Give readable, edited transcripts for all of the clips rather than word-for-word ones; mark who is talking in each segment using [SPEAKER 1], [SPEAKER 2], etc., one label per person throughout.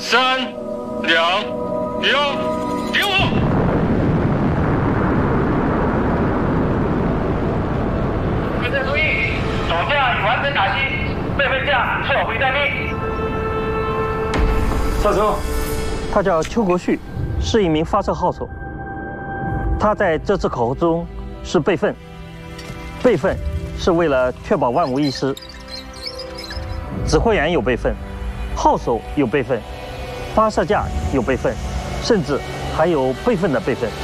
[SPEAKER 1] 3、2、1，点火！各位注意，主将已完成打击，备份将撤回待命。
[SPEAKER 2] 上车。
[SPEAKER 3] 他叫邱国旭，是一名发射号手。他在这次考核中是备份，备份是为了确保万无一失。指挥员有备份，号手有备份，发射架有备份，甚至还有备份的备份。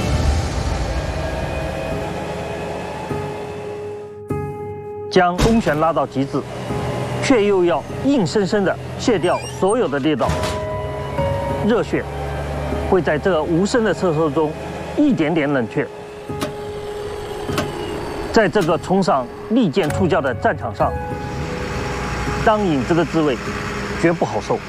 [SPEAKER 3] 将弓弦拉到极致，却又要硬生生地卸掉所有的力道。热血会在这无声的射手中一点点冷却。在这个冲上利剑出鞘的战场上，当影子的滋味绝不好受。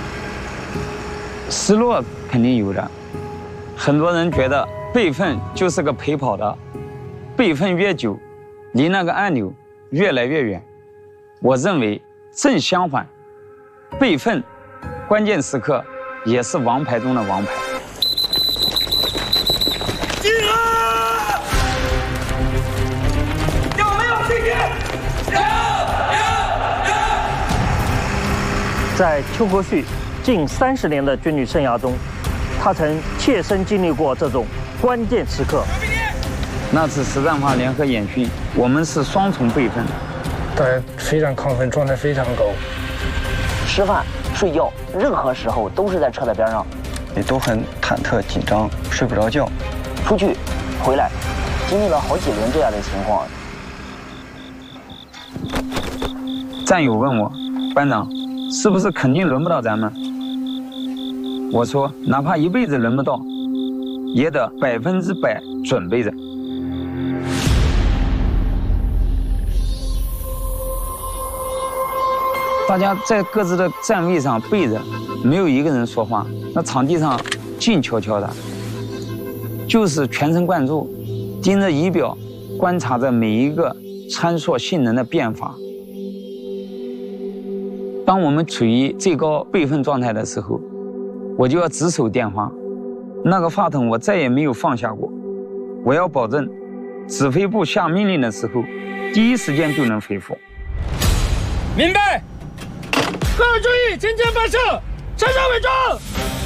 [SPEAKER 4] 失落肯定有的，很多人觉得备份就是个陪跑的，备份越久，离那个按钮越来越远。我认为正相反，备份关键时刻也是王牌中的王牌。
[SPEAKER 2] 集合！有没有信心？有！
[SPEAKER 3] 在邱国旭近30年的军旅生涯中，他曾切身经历过这种关键时刻。
[SPEAKER 4] 那次实战化联合演训，我们是双重备份，
[SPEAKER 5] 大家非常亢奋，状态非常高。
[SPEAKER 6] 吃饭、睡觉，任何时候都是在车的边上，
[SPEAKER 7] 也都很忐忑紧张，睡不着觉。
[SPEAKER 6] 出去，回来，经历了好几轮这样的情况。
[SPEAKER 4] 战友问我，班长，是不是肯定轮不到咱们？我说，哪怕一辈子轮不到，也得100%准备着。大家在各自的站位上背着，没有一个人说话。那场地上静悄悄的，就是全神贯注，盯着仪表，观察着每一个参数性能的变化。当我们处于最高备份状态的时候，我就要直手电话，那个话筒我再也没有放下过。我要保证，指挥部下命令的时候，第一时间就能回复。
[SPEAKER 2] 明白。各位注意，前进发射，向上伪装。